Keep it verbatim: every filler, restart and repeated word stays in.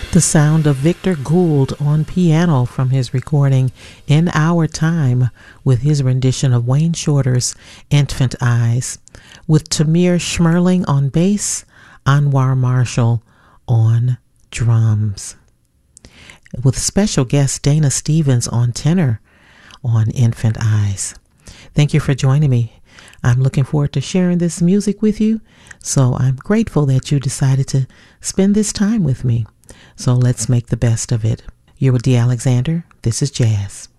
The sound of Victor Gould on piano from his recording In Our Time with his rendition of Wayne Shorter's Infant Eyes, with Tamir Schmerling on bass, Anwar Marshall on drums, with special guest Dana Stevens on tenor on Infant Eyes. Thank you for joining me. I'm looking forward to sharing this music with you, so I'm grateful that you decided to spend this time with me. So let's make the best of it. You're with Dee Alexander. This is Jazz.